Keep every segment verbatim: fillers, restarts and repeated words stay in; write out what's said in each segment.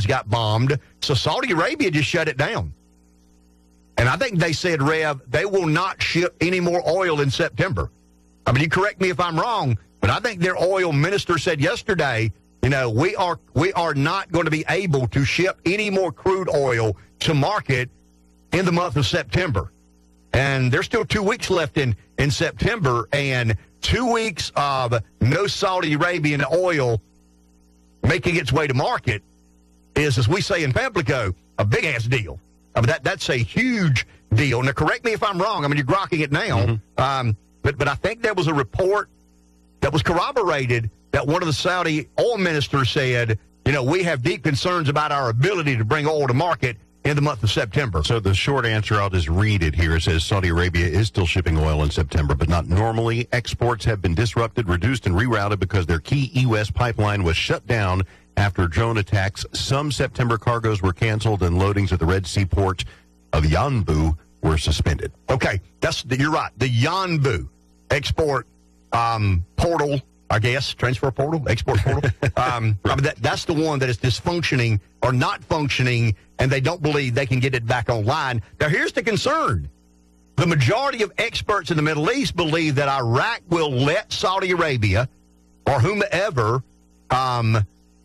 got bombed, so Saudi Arabia just shut it down. And I think they said, Rev, they will not ship any more oil in September. I mean, you correct me if I'm wrong, but I think their oil minister said yesterday, you know, we are we are not going to be able to ship any more crude oil to market in the month of September. And there's still two weeks left in, in September, and two weeks of no Saudi Arabian oil making its way to market is, as we say in Pamplico, a big-ass deal. I mean, that that's a huge deal. Now, correct me if I'm wrong. I mean, you're grokking it now. Mm-hmm. Um, but, but I think there was a report that was corroborated that one of the Saudi oil ministers said, you know, we have deep concerns about our ability to bring oil to market in the month of September. So the short answer, I'll just read it here. It says Saudi Arabia is still shipping oil in September, but not normally. Exports have been disrupted, reduced, and rerouted because their key E U S pipeline was shut down after drone attacks. Some September cargoes were canceled, and loadings at the Red Sea port of Yanbu were suspended. Okay, that's you're right. The Yanbu export um, portal, I guess, transfer portal, export portal. um, I mean, that, that's the one that is dysfunctioning or not functioning, and they don't believe they can get it back online. Now, here's the concern. The majority of experts in the Middle East believe that Iraq will let Saudi Arabia or whomever um,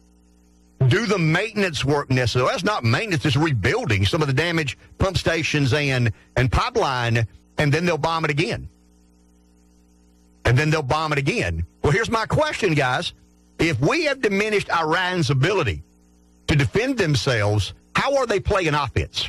do the maintenance work necessary. That's not maintenance, it's rebuilding some of the damaged pump stations and, and pipeline, and then they'll bomb it again. And then they'll bomb it again. Well, here's my question, guys. If we have diminished Iran's ability to defend themselves, how are they playing offense?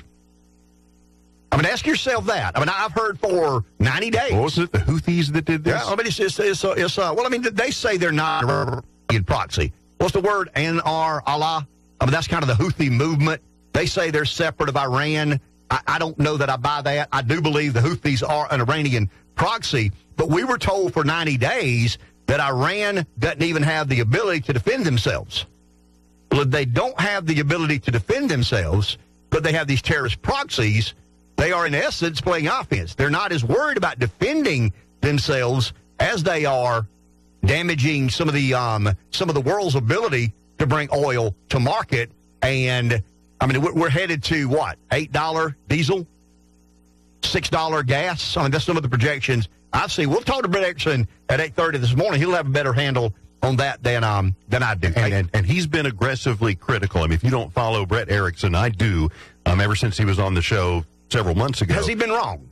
I mean, ask yourself that. I mean, I've heard for ninety days. What was it, the Houthis that did this? Yeah, I mean, it's, it's, it's, uh, it's uh, well, I mean, they say they're not a proxy. What's the word? Ansar Allah? I mean, that's kind of the Houthi movement. They say they're separate of Iran. I, I don't know that I buy that. I do believe the Houthis are an Iranian proxy, but we were told for ninety days that Iran doesn't even have the ability to defend themselves. Well, if they don't have the ability to defend themselves, but they have these terrorist proxies, they are in essence playing offense. They're not as worried about defending themselves as they are damaging some of the um, some of the world's ability to bring oil to market. And I mean, we're, we're headed to what, eight dollar diesel, six dollar gas. I mean, that's some of the projections I see. We'll talk to Brett Erickson at eight thirty this morning. He'll have a better handle on that than um than I do. And, and, and he's been aggressively critical. I mean, if you don't follow Brett Erickson, I do. Um, ever since he was on the show several months ago, has he been wrong?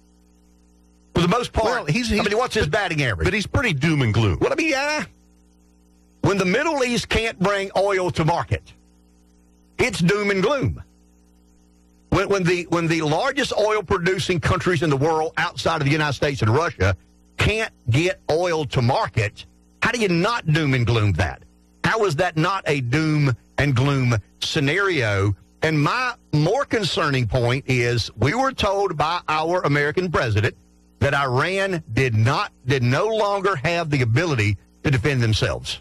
For the most part, well, he's, he's, I mean, what's his batting average? But he's pretty doom and gloom. Well, I mean, yeah. When the Middle East can't bring oil to market, it's doom and gloom. When, when the when the largest oil-producing countries in the world outside of the United States and Russia can't get oil to market, how do you not doom and gloom that? How is that not a doom and gloom scenario? And my more concerning point is we were told by our American president that Iran did not, did no longer have the ability to defend themselves.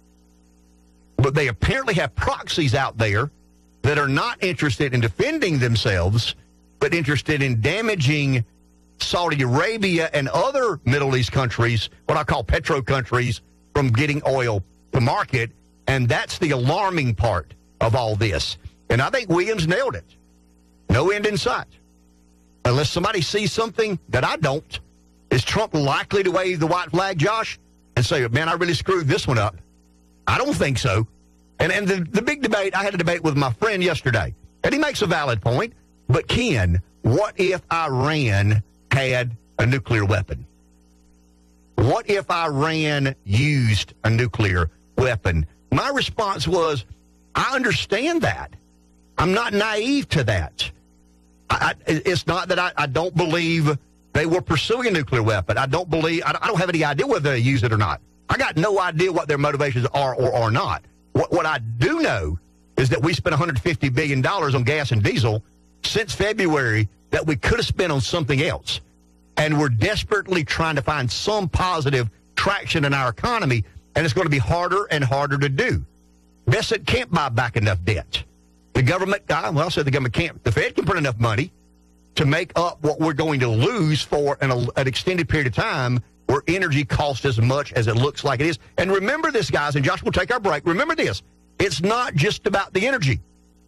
But they apparently have proxies out there that are not interested in defending themselves, but interested in damaging Saudi Arabia and other Middle East countries, what I call petro countries, from getting oil to market. And that's the alarming part of all this. And I think Williams nailed it. No end in sight. Unless somebody sees something that I don't. Is Trump likely to wave the white flag, Josh, and say, man, I really screwed this one up? I don't think so. And and the, the big debate, I had a debate with my friend yesterday, and he makes a valid point. But, Ken, what if Iran had a nuclear weapon? What if Iran used a nuclear weapon? My response was, I understand that. I'm not naive to that. I, I, it's not that I, I don't believe they were pursuing a nuclear weapon. I don't believe, I, I don't have any idea whether they use it or not. I got no idea what their motivations are or are not. What, what I do know is that we spent one hundred fifty billion dollars on gas and diesel since February that we could have spent on something else. And we're desperately trying to find some positive traction in our economy, and it's going to be harder and harder to do. Bessett can't buy back enough debt. The government, well, I said the government can't. The Fed can print enough money to make up what we're going to lose for an, an extended period of time where energy costs as much as it looks like it is. And remember this, guys, and Josh will take our break. Remember this. It's not just about the energy.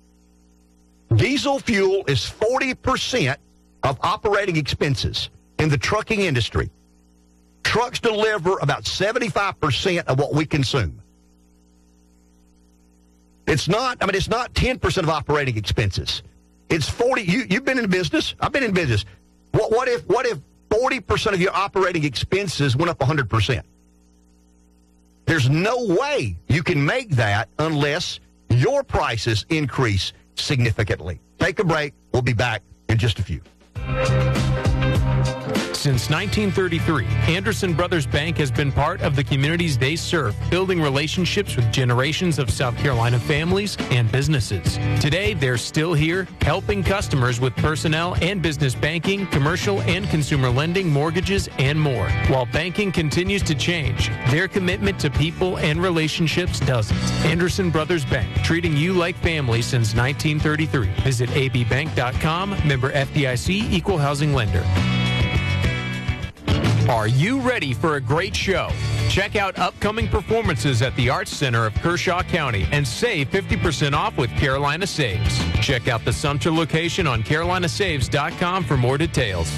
Diesel fuel is forty percent of operating expenses in the trucking industry. Trucks deliver about seventy-five percent of what we consume. It's not, I mean, it's not ten percent of operating expenses. It's forty. You, you've been in business. I've been in business. What, what if, what if forty percent of your operating expenses went up one hundred percent? There's no way you can make that unless your prices increase significantly. Take a break. We'll be back in just a few. Since nineteen thirty-three, Anderson Brothers Bank has been part of the communities they serve, building relationships with generations of South Carolina families and businesses. Today, they're still here, helping customers with personnel and business banking, commercial and consumer lending, mortgages, and more. While banking continues to change, their commitment to people and relationships doesn't. Anderson Brothers Bank, treating you like family since nineteen thirty-three. Visit a b bank dot com, member F D I C, equal housing lender. Are you ready for a great show? Check out upcoming performances at the Arts Center of Kershaw County and save fifty percent off with Carolina Saves. Check out the Sumter location on carolina saves dot com for more details.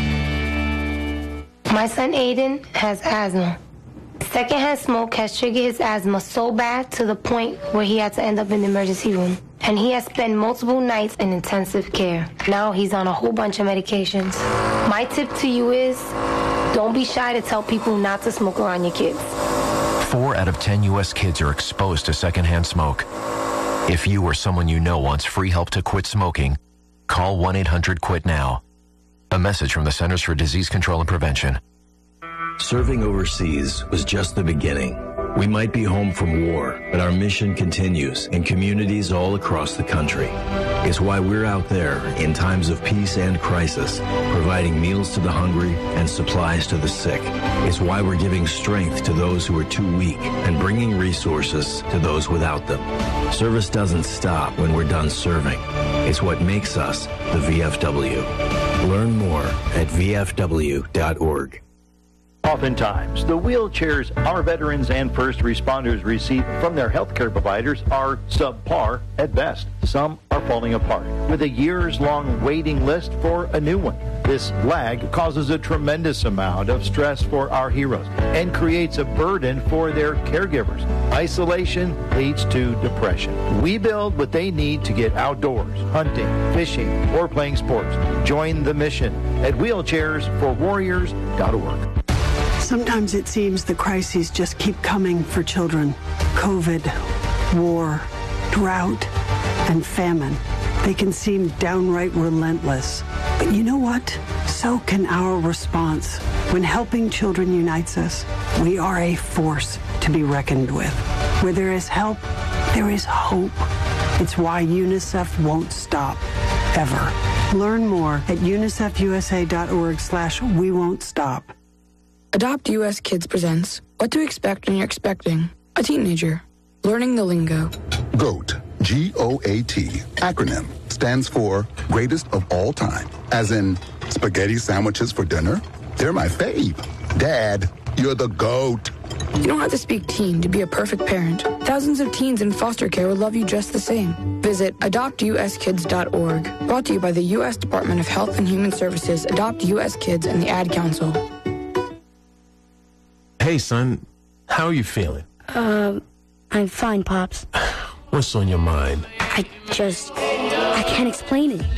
My son Aiden has asthma. Secondhand smoke has triggered his asthma so bad to the point where he had to end up in the emergency room. And he has spent multiple nights in intensive care. Now he's on a whole bunch of medications. My tip to you is, don't be shy to tell people not to smoke around your kids. Four out of ten U S kids are exposed to secondhand smoke. If you or someone you know wants free help to quit smoking, call one eight hundred quit now. A message from the Centers for Disease Control and Prevention. Serving overseas was just the beginning. We might be home from war, but our mission continues in communities all across the country. It's why we're out there in times of peace and crisis, providing meals to the hungry and supplies to the sick. It's why we're giving strength to those who are too weak and bringing resources to those without them. Service doesn't stop when we're done serving. It's what makes us the V F W. Learn more at v f w dot org. Oftentimes, the wheelchairs our veterans and first responders receive from their healthcare providers are subpar at best. Some are falling apart, with a years-long waiting list for a new one. This lag causes a tremendous amount of stress for our heroes and creates a burden for their caregivers. Isolation leads to depression. We build what they need to get outdoors, hunting, fishing, or playing sports. Join the mission at wheelchairs for warriors dot org. Sometimes it seems the crises just keep coming for children. COVID, war, drought, and famine. They can seem downright relentless. But you know what? So can our response. When helping children unites us, we are a force to be reckoned with. Where there is help, there is hope. It's why UNICEF won't stop, ever. Learn more at unicef u s a dot org slash we won't stop. Adopt U S Kids presents What to Expect When You're Expecting a Teenager. Learning the lingo. GOAT, G O A T, acronym, stands for Greatest of All Time. As in, spaghetti sandwiches for dinner? They're my fave. Dad, you're the GOAT. You don't have to speak teen to be a perfect parent. Thousands of teens in foster care will love you just the same. Visit adopt u s kids dot org. Brought to you by the U S Department of Health and Human Services, Adopt U S Kids, and the Ad Council. Hey, son, how are you feeling? Um, I'm fine, Pops. What's on your mind? I just, I can't explain it.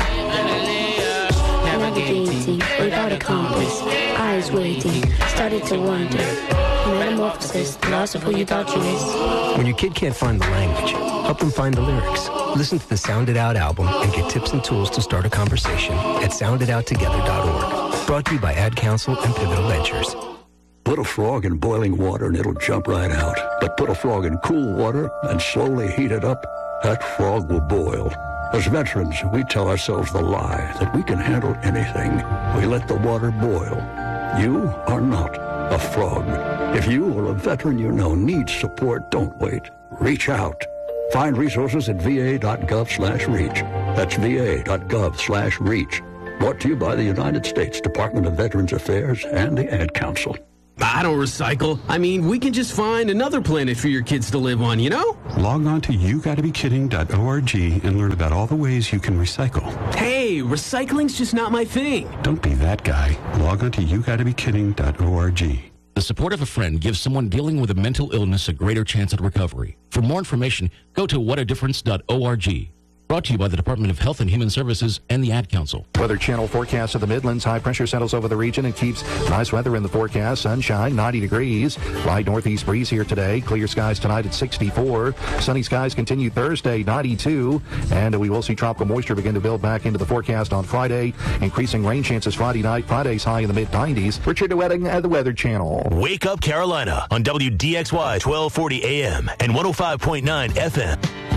Navigating without a compass, eyes waiting, started to wonder. Metamorphosis, the loss of who you thought you was. When your kid can't find the language, help them find the lyrics. Listen to the Sound It Out album and get tips and tools to start a conversation at sound it out together dot org. Brought to you by Ad Council and Pivotal Ventures. Put a frog in boiling water and it'll jump right out. But put a frog in cool water and slowly heat it up, that frog will boil. As veterans, we tell ourselves the lie that we can handle anything. We let the water boil. You are not a frog. If you or a veteran you know needs support, don't wait. Reach out. Find resources at v a dot gov slash reach. That's v a dot gov slash reach. Brought to you by the United States Department of Veterans Affairs and the Ad Council. I don't recycle. I mean, we can just find another planet for your kids to live on, you know? Log on to you gotta be kidding dot org and learn about all the ways you can recycle. Hey, recycling's just not my thing. Don't be that guy. Log on to you gotta be kidding dot org. The support of a friend gives someone dealing with a mental illness a greater chance at recovery. For more information, go to what a difference dot org. Brought to you by the Department of Health and Human Services and the Ad Council. Weather Channel forecast of the Midlands. High pressure settles over the region and keeps nice weather in the forecast. Sunshine, ninety degrees. Light northeast breeze here today. Clear skies tonight at sixty-four. Sunny skies continue Thursday, ninety-two. And we will see tropical moisture begin to build back into the forecast on Friday. Increasing rain chances Friday night. Friday's high in the mid nineties. Richard DeWetting at the Weather Channel. Wake Up Carolina on W D X Y twelve forty A M and one oh five point nine F M.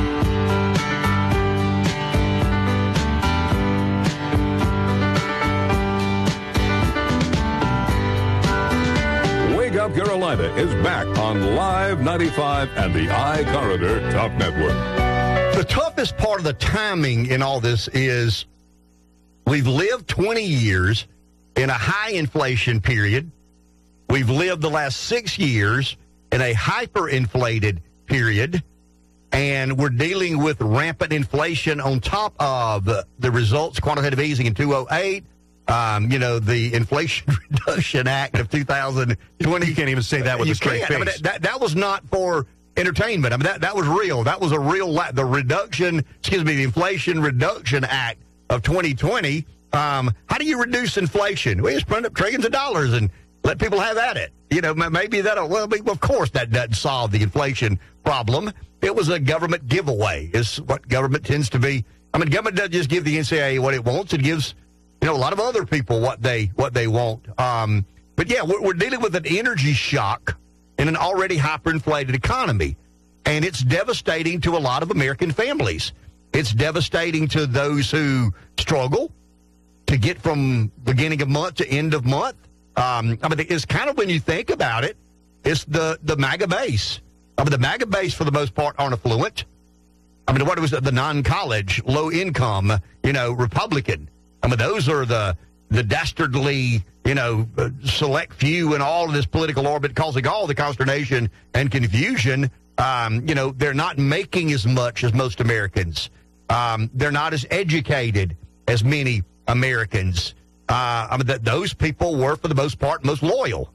Wake Up Carolina is back on Live ninety-five and the iCorridor Talk Network. The toughest part of the timing in all this is we've lived twenty years in a high inflation period. We've lived the last six years in a hyperinflated period, and we're dealing with rampant inflation on top of the, the results, quantitative easing in two thousand eight. Um, you know, the Inflation Reduction Act of two thousand twenty. You can't even say that with you a straight can't. face. I mean, that, that was not for entertainment. I mean, that, that was real. That was a real, la- the reduction, excuse me, the Inflation Reduction Act of twenty twenty. Um, how do you reduce inflation? We just print up trillions of dollars and let people have at it. You know, maybe that'll, well, of course that doesn't solve the inflation problem. It was a government giveaway, is what government tends to be. I mean, government doesn't just give the N C double A what it wants. It gives, you know, a lot of other people what they what they want. Um, but, yeah, we're, we're dealing with an energy shock in an already hyperinflated economy, and it's devastating to a lot of American families. It's devastating to those who struggle to get from beginning of month to end of month. Um, I mean, it's kind of, when you think about it, it's the, the MAGA base. I mean, the MAGA base, for the most part, aren't affluent. I mean, what was it, the non-college, low-income, you know, Republican. I mean, those are the the dastardly, you know, uh, select few in all of this political orbit, causing all the consternation and confusion. Um, you know, they're not making as much as most Americans. Um, they're not as educated as many Americans. Uh, I mean, th- those people were, for the most part, most loyal.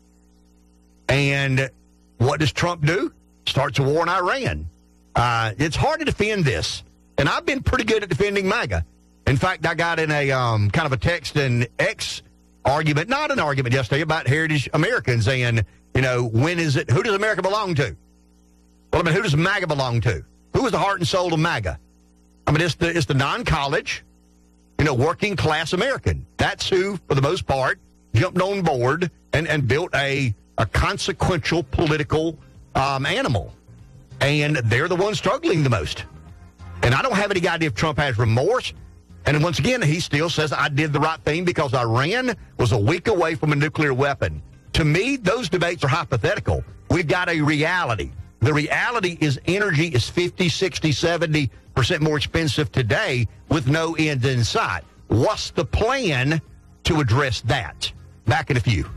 And what does Trump do? Starts a war in Iran. Uh, it's hard to defend this. And I've been pretty good at defending MAGA. In fact, I got in a um, kind of a text and X argument, not an argument yesterday, about Heritage Americans and, you know, when is it, who does America belong to? Well, I mean, who does MAGA belong to? Who is the heart and soul of MAGA? I mean, it's the, it's the non-college, you know, working class American. That's who, for the most part, jumped on board and, and built a, a consequential political um, animal. And they're the ones struggling the most. And I don't have any idea if Trump has remorse. And once again, he still says, I did the right thing because Iran was a week away from a nuclear weapon. To me, those debates are hypothetical. We've got a reality. The reality is energy is fifty, sixty, seventy percent more expensive today with no end in sight. What's the plan to address that? Back in a few.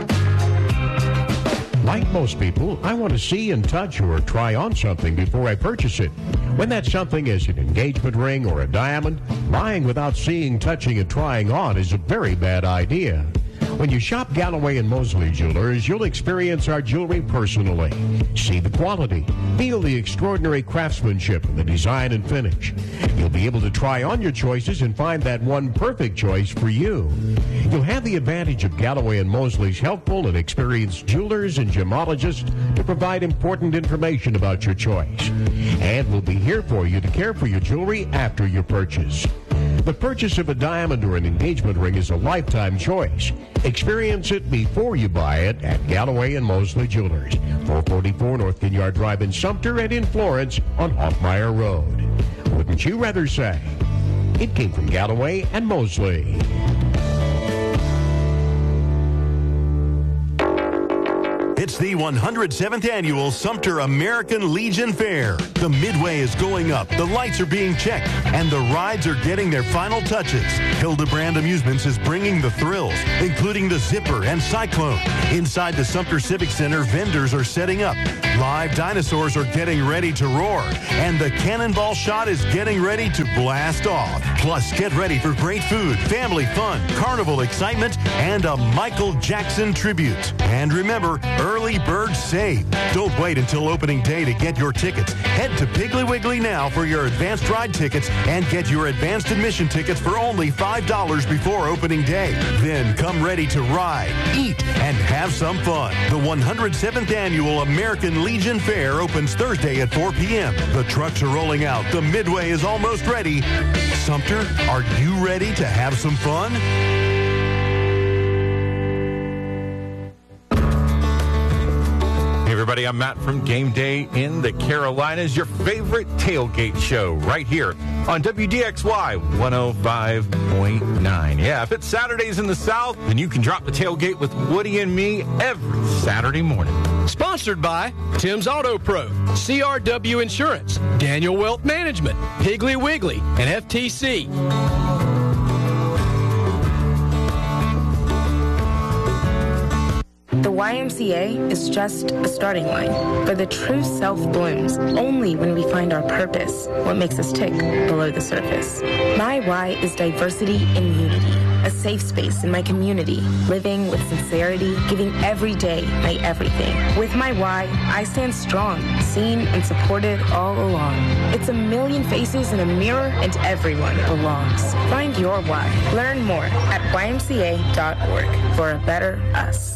Like most people, I want to see and touch or try on something before I purchase it. When that something is an engagement ring or a diamond, buying without seeing, touching, and trying on is a very bad idea. When you shop Galloway and Mosley Jewelers, you'll experience our jewelry personally. See the quality, feel the extraordinary craftsmanship and the design and finish. You'll be able to try on your choices and find that one perfect choice for you. You'll have the advantage of Galloway and Mosley's helpful and experienced jewelers and gemologists to provide important information about your choice. And we'll be here for you to care for your jewelry after your purchase. The purchase of a diamond or an engagement ring is a lifetime choice. Experience it before you buy it at Galloway and Mosley Jewelers, four forty-four North Ginyard Drive in Sumter and in Florence on Hoffmeyer Road. Wouldn't you rather say? It came from Galloway and Mosley. It's It's the one hundred seventh Annual Sumter American Legion Fair. The Midway is going up, the lights are being checked, and the rides are getting their final touches. Hildebrand Amusements is bringing the thrills, including the Zipper and Cyclone. Inside the Sumter Civic Center, vendors are setting up. Live dinosaurs are getting ready to roar, and the Cannonball Shot is getting ready to blast off. Plus, get ready for great food, family fun, carnival excitement, and a Michael Jackson tribute. And remember, early birds save. Don't wait until opening day to get your tickets. Head to Piggly Wiggly now for your advanced ride tickets and get your advanced admission tickets for only five dollars before opening day. Then come ready to ride, eat, and have some fun. The one hundred seventh Annual American Legion Fair opens Thursday at four p.m. The trucks are rolling out. The Midway is almost ready. Sumter, are you ready to have some fun? Hey everybody, I'm Matt from Game Day in the Carolinas, your favorite tailgate show right here on W D X Y one oh five point nine. Yeah, if it's Saturdays in the South, then you can drop the tailgate with Woody and me every Saturday morning. Sponsored by Tim's Auto Pro, C R W Insurance, Daniel Wealth Management, Piggly Wiggly, and F T C. The Y M C A is just a starting line, but the true self blooms only when we find our purpose, what makes us tick below the surface. My Y is diversity and unity, a safe space in my community, living with sincerity, giving every day my everything. With my Y, I stand strong, seen and supported all along. It's a million faces in a mirror and everyone belongs. Find your Y. Learn more at Y M C A dot org for a better us.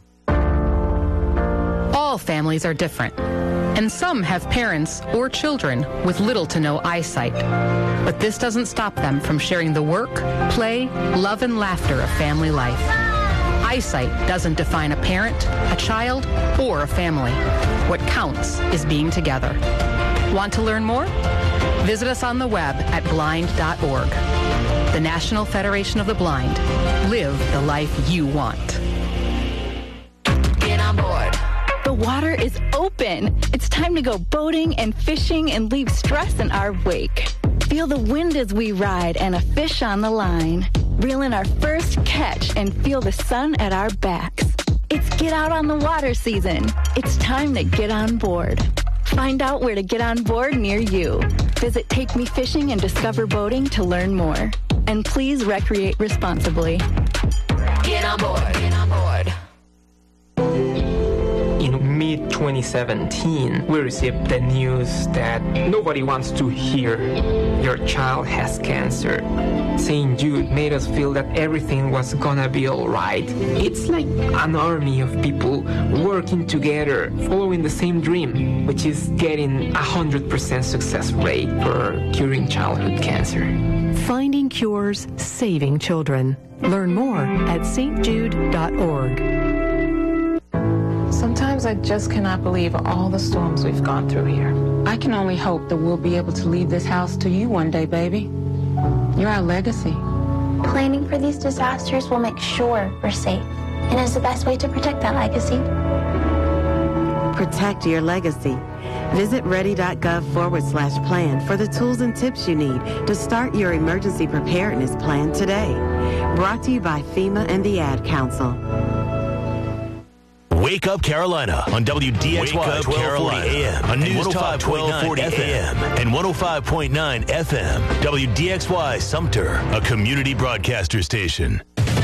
All families are different, and some have parents or children with little to no eyesight. But this doesn't stop them from sharing the work, play, love, and laughter of family life. Eyesight doesn't define a parent, a child, or a family. What counts is being together. Want to learn more? Visit us on the web at blind dot org. The National Federation of the Blind. Live the life you want. Get on board. The water is open. It's time to go boating and fishing and leave stress in our wake. Feel the wind as we ride and a fish on the line. Reel in our first catch and feel the sun at our backs. It's get out on the water season. It's time to get on board. Find out where to get on board near you. Visit Take Me Fishing and Discover Boating to learn more. And please recreate responsibly. Get on board. Get on board. In mid twenty seventeen, we received the news that nobody wants to hear your child has cancer. Saint Jude made us feel that everything was gonna be alright. It's like an army of people working together, following the same dream, which is getting a one hundred percent success rate for curing childhood cancer. Finding cures, saving children. Learn more at S T Jude dot org. Sometimes I just cannot believe all the storms we've gone through here. I can only hope that we'll be able to leave this house to you one day, baby. You're our legacy. Planning for these disasters will make sure we're safe, and is the best way to protect that legacy. Protect your legacy. Visit ready.gov forward slash plan for the tools and tips you need to start your emergency preparedness plan today. Brought to you by FEMA and the Ad Council. Wake Up Carolina on W D X Y twelve forty A M on News Talk twelve forty A M and one oh five point nine F M. W D X Y Sumter, a community broadcaster station.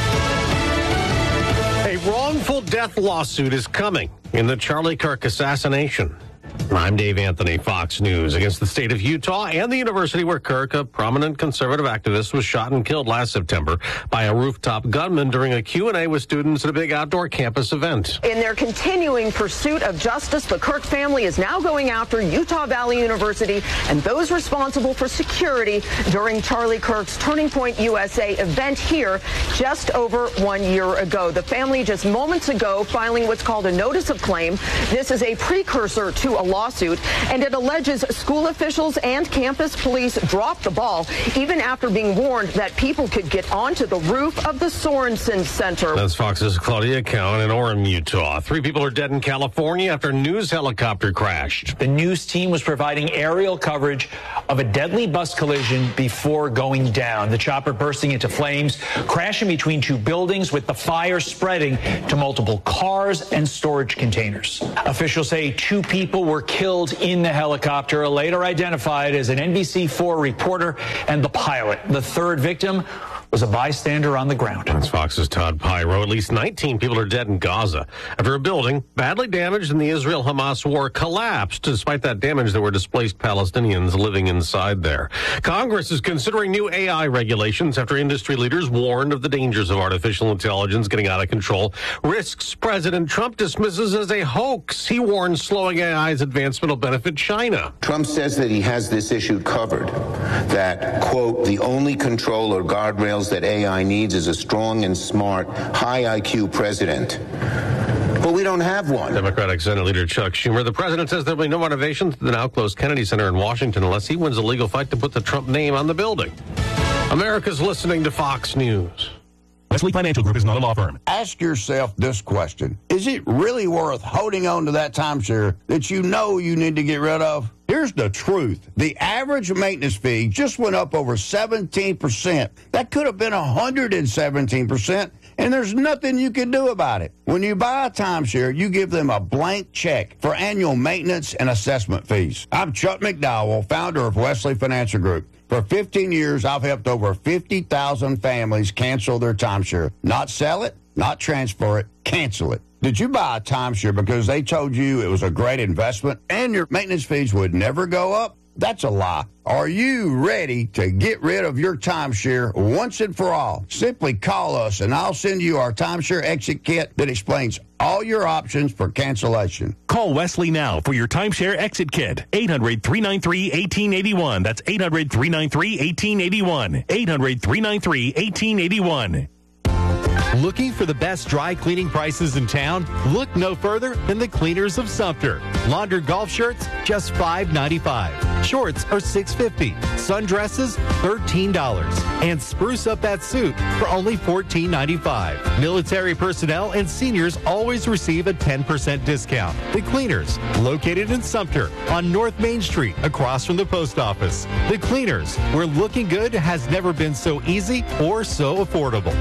A wrongful death lawsuit is coming in the Charlie Kirk assassination. I'm Dave Anthony, Fox News. Against the state of Utah and the university where Kirk, a prominent conservative activist, was shot and killed last September by a rooftop gunman during a Q and A with students at a big outdoor campus event. In their continuing pursuit of justice, the Kirk family is now going after Utah Valley University and those responsible for security during Charlie Kirk's Turning Point U S A event here just over one year ago. The family just moments ago filing what's called a notice of claim. This is a precursor to a law lawsuit, and it alleges school officials and campus police dropped the ball even after being warned that people could get onto the roof of the Sorensen Center. That's Fox's Claudia Cowan in Orem, Utah. Three people are dead in California after a news helicopter crashed. The news team was providing aerial coverage of a deadly bus collision before going down. The chopper bursting into flames, crashing between two buildings with the fire spreading to multiple cars and storage containers. Officials say two people were killed in the helicopter, later identified as an N B C four reporter and the pilot. The third victim was a bystander on the ground. That's Fox's Todd Pyro. At least nineteen people are dead in Gaza after a building badly damaged in the Israel-Hamas war collapsed. Despite that damage, there were displaced Palestinians living inside there. Congress is considering new A I regulations after industry leaders warned of the dangers of artificial intelligence getting out of control. Risks President Trump dismisses as a hoax. He warns slowing A I's advancement will benefit China. Trump says that he has this issue covered, that, quote, the only control or guardrails that A I needs is a strong and smart, high I Q president. But we don't have one. Democratic Senate Leader Chuck Schumer. The president says there will be no renovations to the now closed Kennedy Center in Washington unless he wins a legal fight to put the Trump name on the building. America's listening to Fox News. Wesley Financial Group is not a law firm. Ask yourself this question. Is it really worth holding on to that timeshare that you know you need to get rid of? Here's the truth. The average maintenance fee just went up over seventeen percent. That could have been one hundred seventeen percent, and there's nothing you can do about it. When you buy a timeshare, you give them a blank check for annual maintenance and assessment fees. I'm Chuck McDowell, founder of Wesley Financial Group. For fifteen years, I've helped over fifty thousand families cancel their timeshare. Not sell it, not transfer it, cancel it. Did you buy a timeshare because they told you it was a great investment and your maintenance fees would never go up? That's a lie. Are you ready to get rid of your timeshare once and for all? Simply call us and I'll send you our timeshare exit kit that explains all your options for cancellation. Call Wesley now for your timeshare exit kit. eight hundred, three nine three, one eight eight one. That's eight hundred, three nine three, one eight eight one. eight hundred, three nine three, one eight eight one. Looking for the best dry cleaning prices in town? Look no further than the Cleaners of Sumter. Laundered golf shirts, just five ninety-five. Shorts are six fifty. Sundresses, thirteen dollars. And spruce up that suit for only fourteen ninety-five. Military personnel and seniors always receive a ten percent discount. The Cleaners, located in Sumter on North Main Street, across from the post office. The Cleaners, where looking good has never been so easy or so affordable.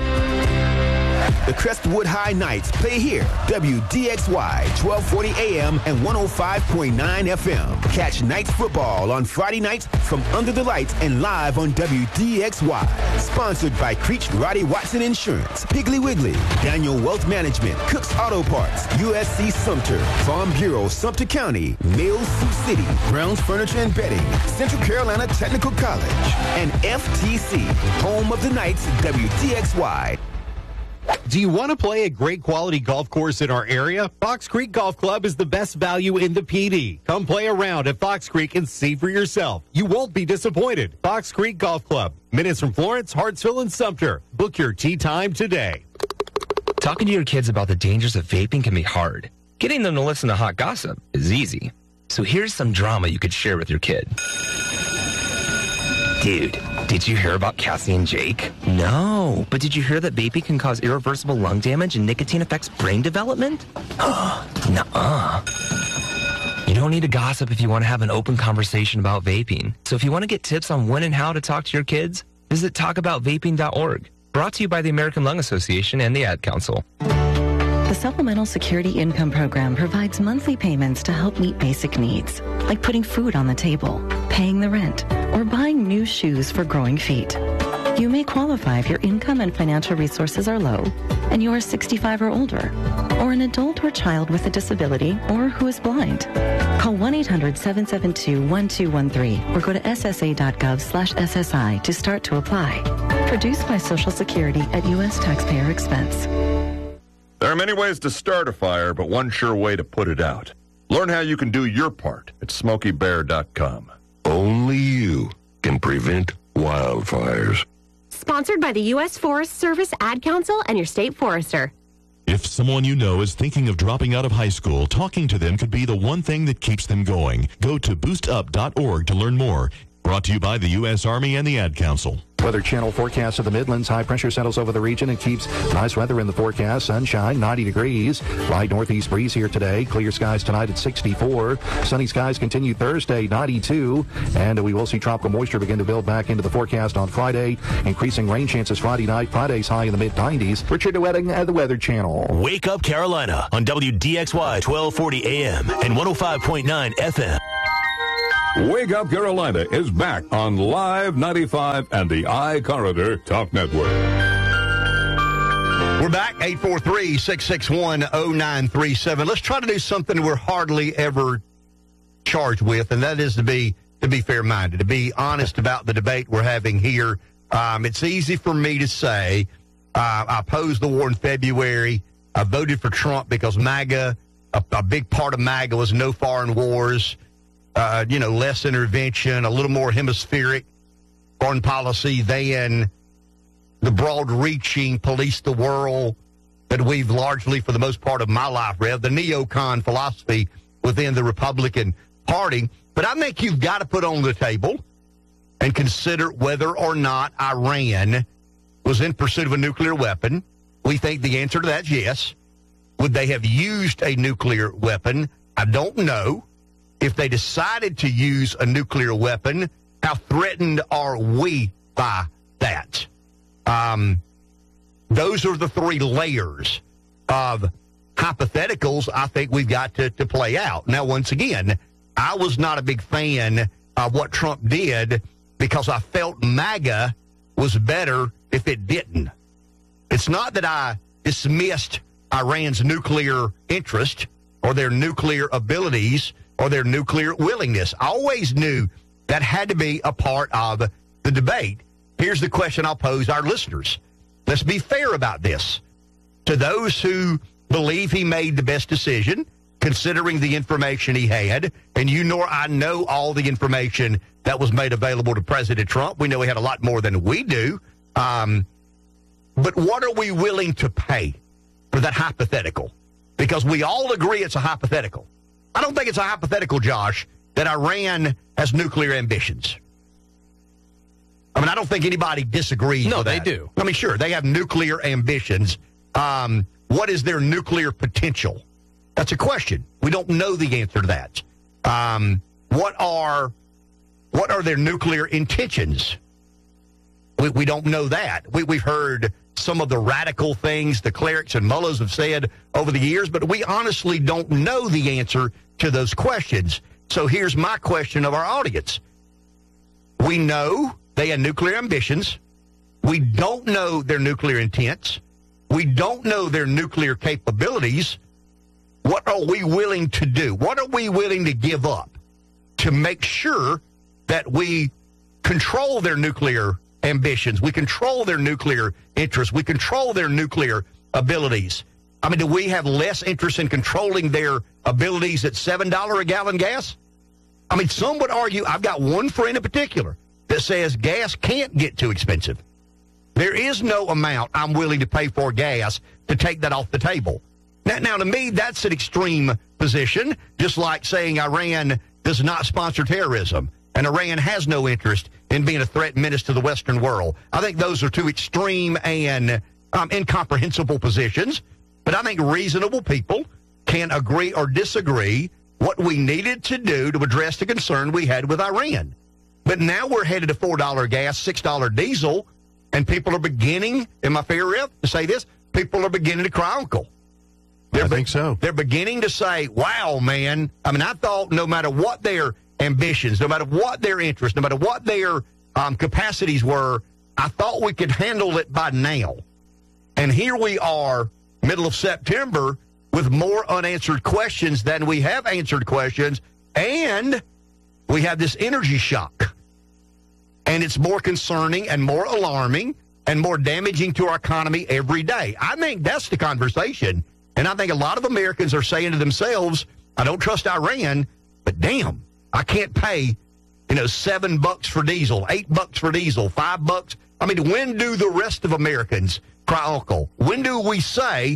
The Crestwood High Knights play here. W D X Y, twelve forty A M and one oh five point nine F M. Catch Knights football on Friday nights from under the lights and live on W D X Y. Sponsored by Creech Roddy Watson Insurance, Piggly Wiggly, Daniel Wealth Management, Cook's Auto Parts, U S C Sumter, Farm Bureau Sumter County, Mills Sioux City, Brown's Furniture and Bedding, Central Carolina Technical College, and F T C, home of the Knights, W D X Y. Do you want to play a great quality golf course in our area? Fox Creek Golf Club is the best value in the P D. Come play around at Fox Creek and see for yourself. You won't be disappointed. Fox Creek Golf Club. Minutes from Florence, Hartsville, and Sumter. Book your tee time today. Talking to your kids about the dangers of vaping can be hard. Getting them to listen to hot gossip is easy. So here's some drama you could share with your kid. Dude, did you hear about Cassie and Jake? No, but did you hear that vaping can cause irreversible lung damage and nicotine affects brain development? Nuh-uh. You don't need to gossip if you want to have an open conversation about vaping. So if you want to get tips on when and how to talk to your kids, visit talk about vaping dot org. Brought to you by the American Lung Association and the Ad Council. The Supplemental Security Income Program provides monthly payments to help meet basic needs, like putting food on the table, paying the rent, or buying new shoes for growing feet. You may qualify if your income and financial resources are low and you are sixty-five or older, or an adult or child with a disability or who is blind. Call one eight hundred, seven seven two, one two one three or go to S S A dot gov slash S S I to start to apply. Produced by Social Security at U S taxpayer expense. There are many ways to start a fire, but one sure way to put it out. Learn how you can do your part at smoky bear dot com. Only you can prevent wildfires. Sponsored by the U S Forest Service, Ad Council, and your state forester. If someone you know is thinking of dropping out of high school, talking to them could be the one thing that keeps them going. Go to boost up dot org to learn more. Brought to you by the U S Army and the Ad Council. Weather Channel forecast of the Midlands. High pressure settles over the region and keeps nice weather in the forecast. Sunshine, ninety degrees. Light northeast breeze here today. Clear skies tonight at sixty-four. Sunny skies continue Thursday, ninety-two. And we will see tropical moisture begin to build back into the forecast on Friday. Increasing rain chances Friday night. Friday's high in the mid nineties. Richard DeWetting at the Weather Channel. Wake Up Carolina on W D X Y twelve forty A M and one oh five point nine F M. Wake Up Carolina is back on Live ninety-five and the iCorridor Talk Network. We're back, eight four three, six six one, oh nine three seven. Let's try to do something we're hardly ever charged with, and that is to be to be fair-minded, to be honest about the debate we're having here. Um, it's easy for me to say uh, I opposed the war in February. I voted for Trump because MAGA, a, a big part of MAGA was no foreign wars. Uh, you know, less intervention, a little more hemispheric foreign policy than the broad-reaching police the world that we've largely, for the most part of my life, read, the neocon philosophy within the Republican Party. But I think you've got to put on the table and consider whether or not Iran was in pursuit of a nuclear weapon. We think the answer to that is yes. Would they have used a nuclear weapon? I don't know. If they decided to use a nuclear weapon, how threatened are we by that? Um, those are the three layers of hypotheticals I think we've got to, to play out. Now, once again, I was not a big fan of what Trump did because I felt MAGA was better if it didn't. It's not that I dismissed Iran's nuclear interest or their nuclear abilities or their nuclear willingness. I always knew that had to be a part of the debate. Here's the question I'll pose our listeners. Let's be fair about this. To those who believe he made the best decision, considering the information he had, and you nor I know all the information that was made available to President Trump. We know he had a lot more than we do. Um, but what are we willing to pay for that hypothetical? Because we all agree it's a hypothetical. I don't think it's a hypothetical, Josh, that Iran has nuclear ambitions. I mean, I don't think anybody disagrees no, with that. No, they do. I mean, sure, they have nuclear ambitions. Um, what is their nuclear potential? That's a question. We don't know the answer to that. Um, what are what are their nuclear intentions? We, we don't know that. We, we've heard some of the radical things the clerics and mullahs have said over the years, but we honestly don't know the answer to those questions. So here's my question of our audience. We know they have nuclear ambitions. We don't know their nuclear intents. We don't know their nuclear capabilities. What are we willing to do? What are we willing to give up to make sure that we control their nuclear ambitions, we control their nuclear interests, we control their nuclear abilities? I mean, do we have less interest in controlling their abilities at seven dollars a gallon gas? I mean, some would argue, I've got one friend in particular that says gas can't get too expensive. There is no amount I'm willing to pay for gas to take that off the table. Now, now, to me, that's an extreme position, just like saying Iran does not sponsor terrorism and Iran has no interest in being a threat and menace to the Western world. I think those are two extreme and um, incomprehensible positions, but I think reasonable people can agree or disagree what we needed to do to address the concern we had with Iran. But now we're headed to four dollars gas, six dollars diesel, and people are beginning, am I fair, Rip, to say this? People are beginning to cry uncle. They're I think so. They're beginning to say, wow, man. I mean, I thought no matter what their ambitions, no matter what their interests, no matter what their um, capacities were, I thought we could handle it by now. And here we are, middle of September, with more unanswered questions than we have answered questions, and we have this energy shock. And it's more concerning and more alarming and more damaging to our economy every day. I think that's the conversation. And I think a lot of Americans are saying to themselves, I don't trust Iran, but damn, I can't pay, you know, seven bucks for diesel, eight bucks for diesel, five bucks. I mean, when do the rest of Americans cry uncle? When do we say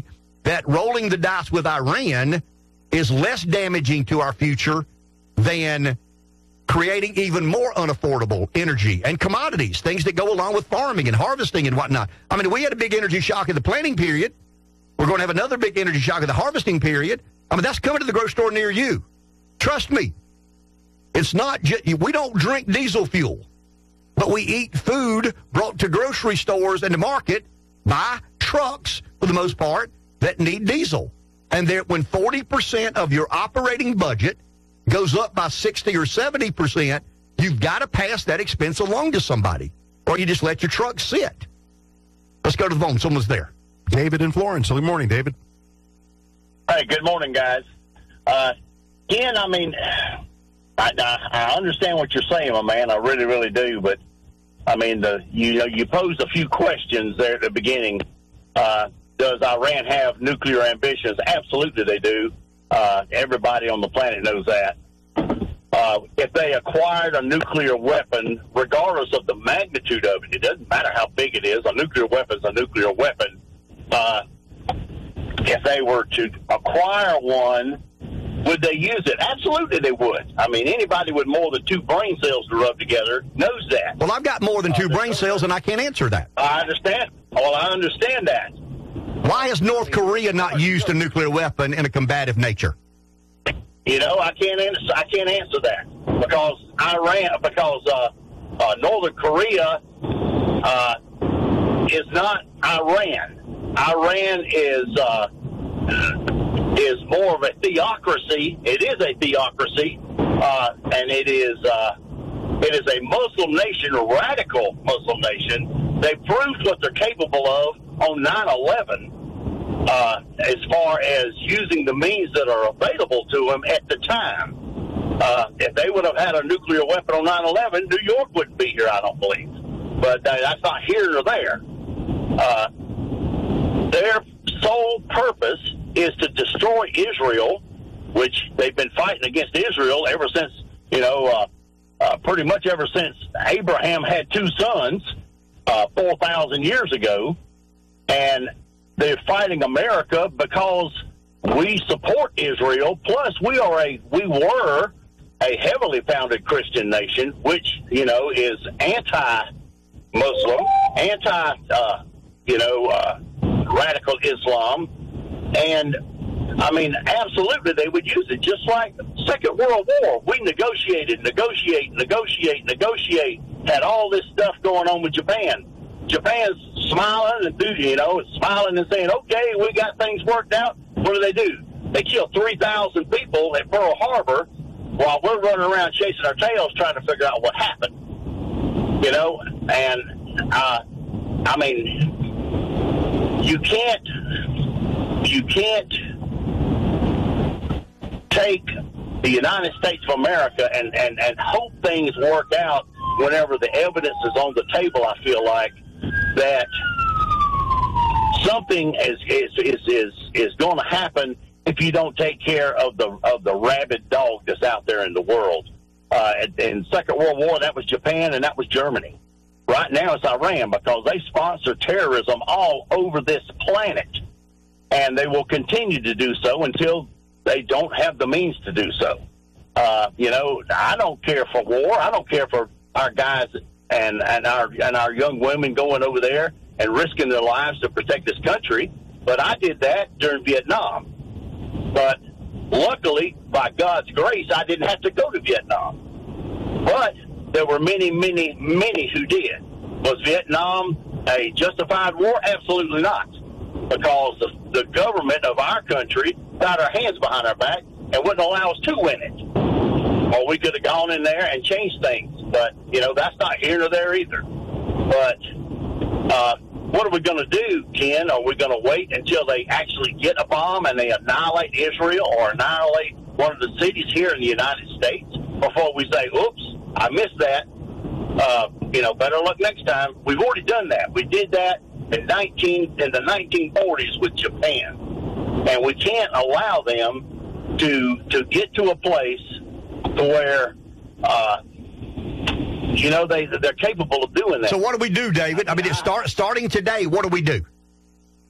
that rolling the dice with Iran is less damaging to our future than creating even more unaffordable energy and commodities, things that go along with farming and harvesting and whatnot. I mean, we had a big energy shock in the planting period. We're going to have another big energy shock in the harvesting period. I mean, that's coming to the grocery store near you. Trust me. It's not just, we don't drink diesel fuel, but we eat food brought to grocery stores and the market by trucks, for the most part, that need diesel. And there, when forty percent of your operating budget goes up by sixty or seventy percent, you've got to pass that expense along to somebody, or you just let your truck sit. Let's go to the phone. Someone's there. David in Florence. Good morning, David. Hey, good morning, guys. Uh, Ken, I mean, I, I, I understand what you're saying, my man. I really, really do. But, I mean, the, you know, you posed a few questions there at the beginning. Uh, does Iran have nuclear ambitions? Absolutely they do. Uh, everybody on the planet knows that. Uh, if they acquired a nuclear weapon, regardless of the magnitude of it, it doesn't matter how big it is, a nuclear weapon is a nuclear weapon. Uh, if they were to acquire one, would they use it? Absolutely they would. I mean, anybody with more than two brain cells to rub together knows that. Well, I've got more than two uh, brain cells, and I can't answer that. I understand. Well, I understand that. Why has North Korea not used a nuclear weapon in a combative nature? You know, I can't answer. I can't answer that because Iran, because uh, uh, Northern Korea uh, is not Iran. Iran is uh, is more of a theocracy. It is a theocracy, uh, and it is uh, it is a Muslim nation, a radical Muslim nation. They proved what they're capable of on nine eleven. Uh, as far as using the means that are available to them at the time. Uh, if they would have had a nuclear weapon on nine eleven, New York wouldn't be here, I don't believe. But uh, that's not here nor there. Uh, their sole purpose is to destroy Israel, which they've been fighting against Israel ever since, you know, uh, uh, pretty much ever since Abraham had two sons uh, four thousand years ago. And they're fighting America because we support Israel. Plus, we are a we were a heavily founded Christian nation, which you know is anti-Muslim, anti uh, you know uh, radical Islam, and I mean absolutely they would use it. Just like Second World War, we negotiated, negotiate, negotiate, negotiate. Had all this stuff going on with Japan. Japan's smiling and, you know, smiling and saying, okay, we got things worked out. What do they do? They kill three thousand people at Pearl Harbor while we're running around chasing our tails trying to figure out what happened. You know, and, uh, I mean, you can't, you can't take the United States of America and, and, and hope things work out whenever the evidence is on the table, I feel like. That something is is is is, is going to happen if you don't take care of the of the rabid dog that's out there in the world. Uh, in Second World War, that was Japan and that was Germany. Right now, it's Iran because they sponsor terrorism all over this planet, and they will continue to do so until they don't have the means to do so. Uh, you know, I don't care for war. I don't care for our guys and, and our and our young women going over there and risking their lives to protect this country. But I did that during Vietnam. But luckily, by God's grace, I didn't have to go to Vietnam. But there were many, many, many who did. Was Vietnam a justified war? Absolutely not. Because the, the government of our country got our hands behind our back and wouldn't allow us to win it. Or we could have gone in there and changed things. But, you know, that's not here nor there either. But uh, what are we going to do, Ken? Are we going to wait until they actually get a bomb and they annihilate Israel or annihilate one of the cities here in the United States before we say, oops, I missed that? Uh, you know, better luck next time. We've already done that. We did that in nineteen in the nineteen forties with Japan. And we can't allow them to to get to a place to where, uh, you know, they, they're capable of doing that. So what do we do, David? I mean, it's start, starting today, what do we do?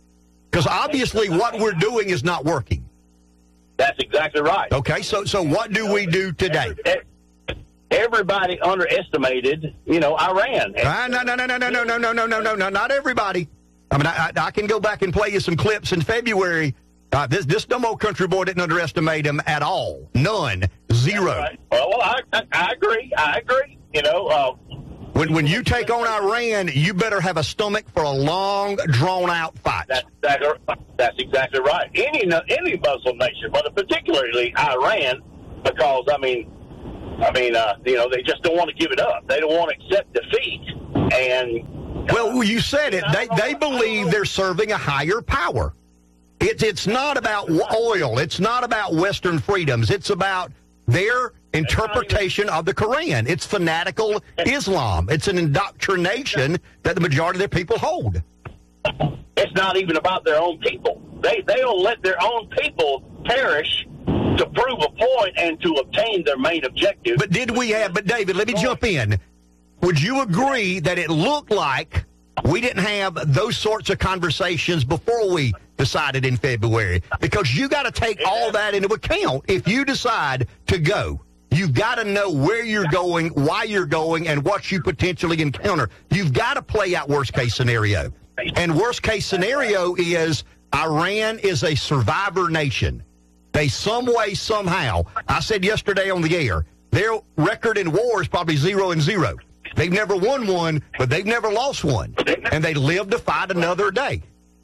Because obviously what we're doing is not working. That's exactly right. Okay, so so what do we do today? Everybody underestimated, you know, Iran. Uh, no, no, no, no, no, no, no, no, no, no, no, no, not everybody. I mean, I, I, I can go back and play you some clips in February. Uh, this this dumb old country boy didn't underestimate him at all. None. Zero. Right. Well, well I, I, I agree. I agree. You know, uh, when when you take on Iran, you better have a stomach for a long, drawn-out fight. That's, that, that's exactly right. Any any Muslim nation, but particularly Iran, because, I mean, I mean, uh, you know, they just don't want to give it up. They don't want to accept defeat. And well, you said it. They they believe they're serving a higher power. It's it's not about oil. It's not about Western freedoms. It's about their interpretation of the Quran. It's fanatical Islam. It's an indoctrination that the majority of their people hold. It's not even about their own people. They they'll let their own people perish to prove a point and to obtain their main objective. But did we have, but David, let me jump in. Would you agree that it looked like we didn't have those sorts of conversations before we decided in February? Because you got to take all that into account. If you decide to go, you've got to know where you're going, why you're going, and what you potentially encounter. You've got to play out worst case scenario. And worst case scenario is Iran is a survivor nation. They some way, somehow, I said yesterday on the air, their record in war is probably zero and zero. They've never won one, but they've never lost one. And they live to fight another day.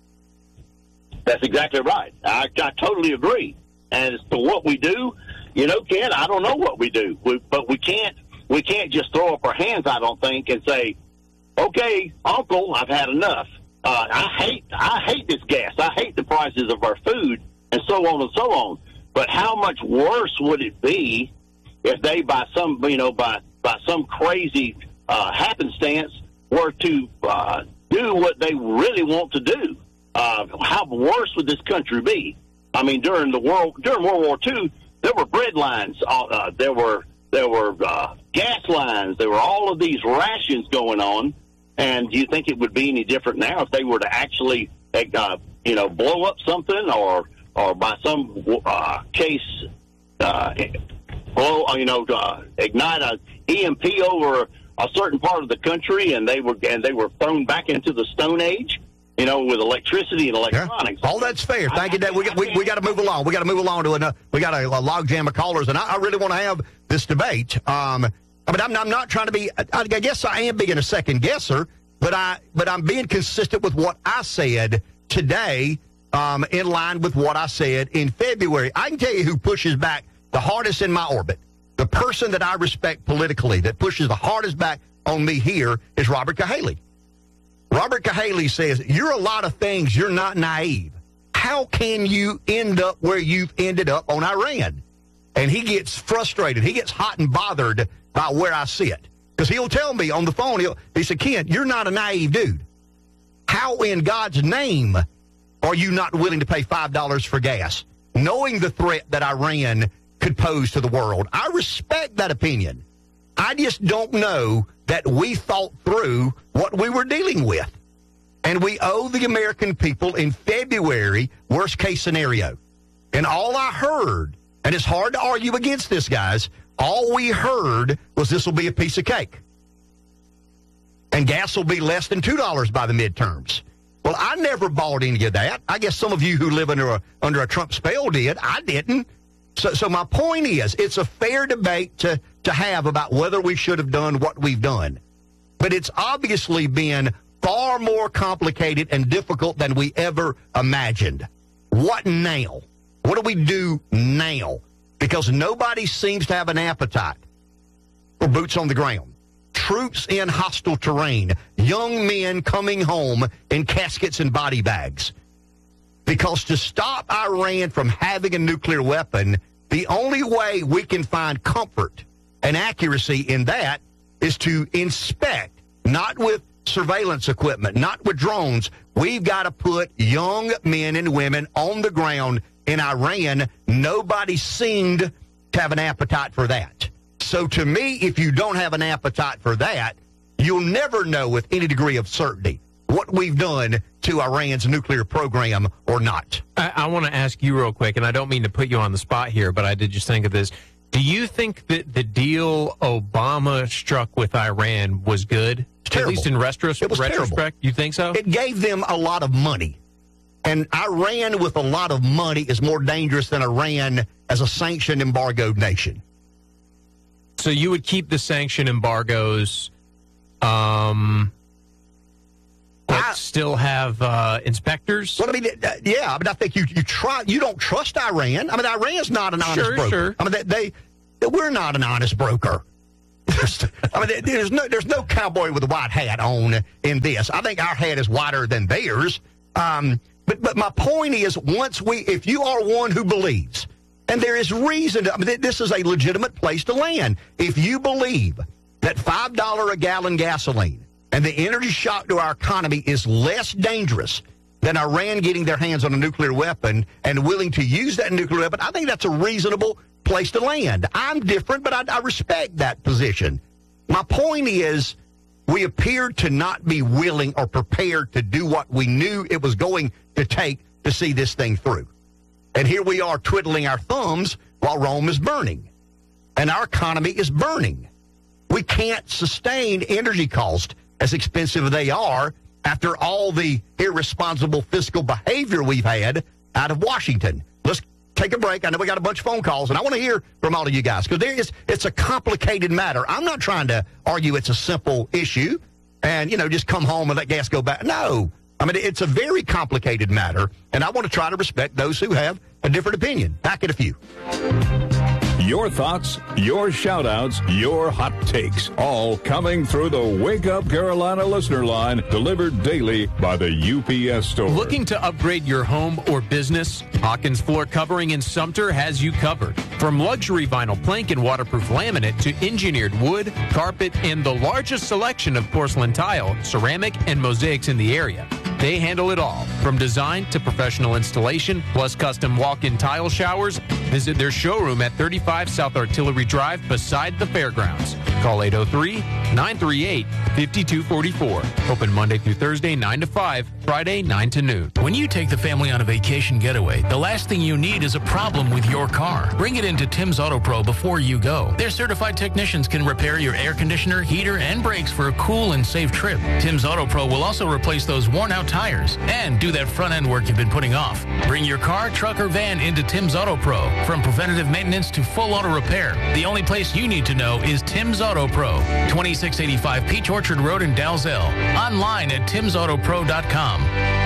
That's exactly right. I, I totally agree. And as to what we do, you know, Ken, I don't know what we do. We, but we can't we can't just throw up our hands, I don't think, and say, okay, Uncle, I've had enough. Uh, I hate I hate this gas. I hate the prices of our food, and so on and so on. But how much worse would it be if they, by some, you know, by by some crazy uh, happenstance, were to uh, do what they really want to do? Uh, how worse would this country be? I mean, during the world during World War Two, there were bread lines. Uh, there were there were uh, gas lines. There were all of these rations going on. And do you think it would be any different now if they were to actually, uh, you know, blow up something, or or by some uh, case, uh, blow, you know, uh, ignite a E M P over a certain part of the country, and they were and they were thrown back into the Stone Age, you know, with electricity and electronics? Yeah. All that's fair. Thank you, Dad. We got we, we got to move along. We got to move along to another. We got a, a log jam of callers, and I, I really want to have this debate. Um, I mean, I'm, I'm not trying to be. I, I guess I am being a second guesser, but I but I'm being consistent with what I said today, um, in line with what I said in February. I can tell you who pushes back the hardest in my orbit. The person that I respect politically that pushes the hardest back on me here is Robert Cahaly. Robert Cahaly says, "You're a lot of things. You're not naive. How can you end up where you've ended up on Iran?" And he gets frustrated. He gets hot and bothered by where I sit. Because he'll tell me on the phone, he'll, he said, "Ken, you're not a naive dude. How in God's name are you not willing to pay five dollars for gas, knowing the threat that Iran could pose to the world?" I respect that opinion. I just don't know that we thought through what we were dealing with. And we owe the American people in February worst case scenario. And all I heard, and it's hard to argue against this, guys, all we heard was this will be a piece of cake. And gas will be less than two dollars by the midterms. Well, I never bought any of that. I guess some of you who live under a, under a Trump spell did. I didn't. So, so my point is, it's a fair debate to, to have about whether we should have done what we've done. But it's obviously been far more complicated and difficult than we ever imagined. What now? What do we do now? Because nobody seems to have an appetite for boots on the ground. Troops in hostile terrain. Young men coming home in caskets and body bags. Because to stop Iran from having a nuclear weapon, the only way we can find comfort and accuracy in that is to inspect, not with surveillance equipment, not with drones. We've got to put young men and women on the ground in Iran. Nobody seemed to have an appetite for that. So to me, if you don't have an appetite for that, you'll never know with any degree of certainty what we've done to Iran's nuclear program or not. I, I want to ask you real quick, and I don't mean to put you on the spot here, but I did just think of this. Do you think that the deal Obama struck with Iran was good? At least in retros- it was retrospect? Terrible. You think so? It gave them a lot of money. And Iran with a lot of money is more dangerous than Iran as a sanctioned embargoed nation. So you would keep the sanction embargoes, um, but I, still have uh, inspectors? Well, I mean, uh, yeah, I mean, I think you you try. You don't trust Iran. I mean, Iran's not an honest sure, broker. Sure. I mean, they, they we're not an honest broker. I mean, there's no there's no cowboy with a white hat on in this. I think our hat is whiter than theirs. Um, but but my point is, once we, if you are one who believes, and there is reason to, I mean, this is a legitimate place to land. If you believe that five dollars a gallon gasoline and the energy shock to our economy is less dangerous than Iran getting their hands on a nuclear weapon and willing to use that nuclear weapon, I think that's a reasonable place to land. I'm different, but I, I respect that position. My point is, we appeared to not be willing or prepared to do what we knew it was going to take to see this thing through. And here we are twiddling our thumbs while Rome is burning. And our economy is burning. We can't sustain energy costs as expensive as they are after all the irresponsible fiscal behavior we've had out of Washington. Let's take a break. I know we got a bunch of phone calls, and I want to hear from all of you guys because there is it's a complicated matter. I'm not trying to argue it's a simple issue and, you know, just come home and let gas go back. No. I mean, it's a very complicated matter, and I want to try to respect those who have a different opinion. Back in a few. Your thoughts, your shout-outs, your hot takes, all coming through the Wake Up Carolina listener line, delivered daily by the U P S store. Looking to upgrade your home or business? Hawkins Floor Covering in Sumter has you covered. From luxury vinyl plank and waterproof laminate to engineered wood, carpet, and the largest selection of porcelain tile, ceramic, and mosaics in the area. They handle it all, from design to professional installation, plus custom walk-in tile showers. Visit their showroom at thirty-five South Artillery Drive beside the fairgrounds. Call eight oh three, nine three eight, five two four four. Open Monday through Thursday, nine to five, Friday, nine to noon. When you take the family on a vacation getaway, the last thing you need is a problem with your car. Bring it into Tim's Auto Pro before you go. Their certified technicians can repair your air conditioner, heater, and brakes for a cool and safe trip. Tim's Auto Pro will also replace those worn-out tires and do that front-end work you've been putting off. Bring your car, truck, or van into Tim's Auto Pro. From preventative maintenance to full auto repair, the only place you need to know is Tim's Auto Pro, twenty-six eighty-five Peach Orchard Road in Dalzell. Online at tims auto pro dot com.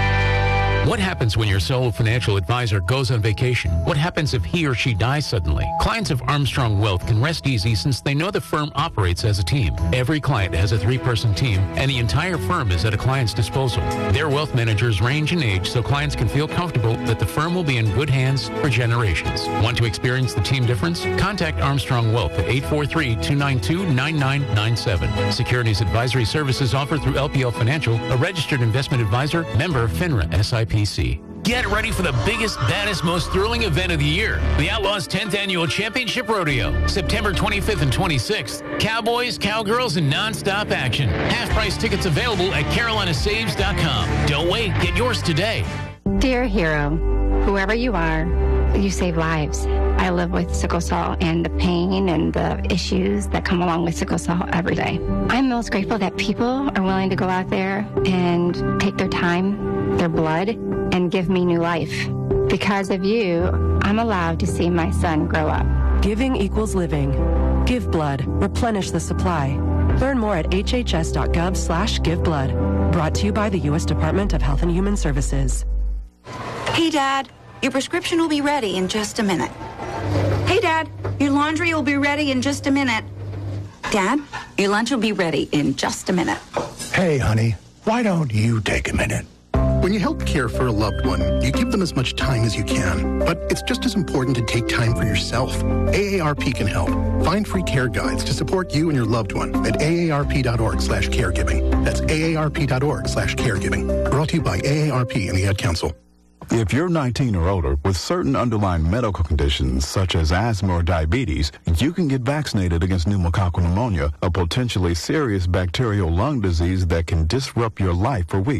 What happens when your sole financial advisor goes on vacation? What happens if he or she dies suddenly? Clients of Armstrong Wealth can rest easy since they know the firm operates as a team. Every client has a three-person team, and the entire firm is at a client's disposal. Their wealth managers range in age so clients can feel comfortable that the firm will be in good hands for generations. Want to experience the team difference? Contact Armstrong Wealth at eight four three, two nine two, nine nine nine seven. Securities advisory services offered through L P L Financial, a registered investment advisor, member FINRA S I P C. Get ready for the biggest, baddest, most thrilling event of the year. The Outlaws tenth Annual Championship Rodeo. September twenty-fifth and twenty-sixth. Cowboys, cowgirls, and nonstop action. Half-price tickets available at carolina saves dot com. Don't wait. Get yours today. Dear hero, whoever you are, you save lives. I live with sickle cell and the pain and the issues that come along with sickle cell every day. I'm most grateful that people are willing to go out there and take their time, their blood, and give me new life. Because of you, I'm allowed to see my son grow up. Giving equals living. Give blood. Replenish the supply. Learn more at h h s dot gov slash give blood. Brought to you by the U S Department of Health and Human Services. Hey, Dad. Your prescription will be ready in just a minute. Hey, Dad. Your laundry will be ready in just a minute. Dad, your lunch will be ready in just a minute. Hey, honey. Why don't you take a minute? When you help care for a loved one, you give them as much time as you can. But it's just as important to take time for yourself. A A R P can help. Find free care guides to support you and your loved one at A A R P dot org slash caregiving. That's A A R P dot org slash caregiving. Brought to you by A A R P and the Ad Council. If you're nineteen or older with certain underlying medical conditions such as asthma or diabetes, you can get vaccinated against pneumococcal pneumonia, a potentially serious bacterial lung disease that can disrupt your life for weeks.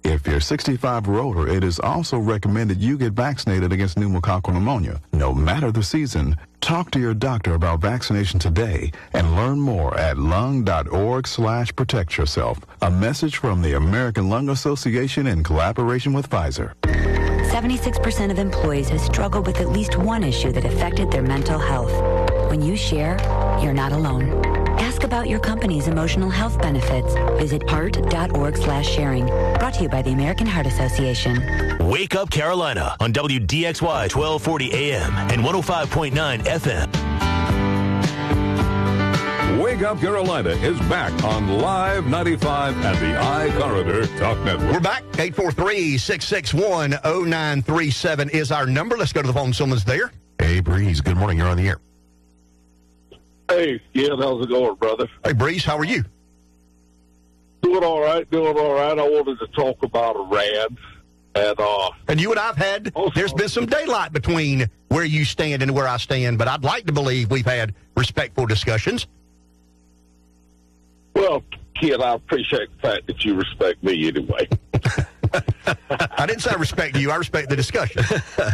If you're sixty-five or older, it is also recommended you get vaccinated against pneumococcal pneumonia. No matter the season, talk to your doctor about vaccination today and learn more at lung.org slash protect yourself. A message from the American Lung Association in collaboration with Pfizer. seventy-six percent of employees have struggled with at least one issue that affected their mental health. When you share, you're not alone. Ask about your company's emotional health benefits. Visit heart.org slash sharing. Brought to you by the American Heart Association. Wake Up Carolina on W D X Y twelve forty A M and one oh five point nine F M. Wake Up Carolina is back on Live ninety-five and the iCorridor Talk Network. We're back. eight four three, six six one, oh nine three seven is our number. Let's go to the phone. Someone's there. Hey, Breeze. Good morning. You're on the air. Hey, yeah, how's it going, brother? Hey, Breeze, how are you? Doing all right, doing all right. I wanted to talk about Iran. And, uh, and you and I've had, also, there's been some daylight between where you stand and where I stand, but I'd like to believe we've had respectful discussions. Well, kid, I appreciate the fact that you respect me anyway. I didn't say I respect you. I respect the discussion.